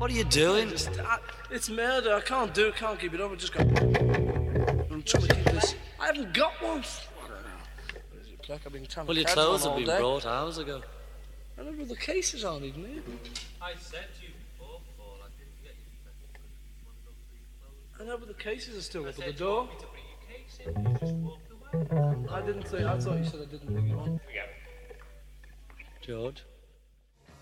What are you doing? It's murder. I can't keep it up. I just got... I'm trying to keep this... I haven't got one. I've been trying Well, your clothes have been brought hours ago. I don't know, the cases aren't even here. I said to you before, Paul, I didn't get you to one of those clothes. I know, but the cases are still up at the door. To bring your case in, you just walked away. I didn't say... I thought you said I didn't bring you on. George?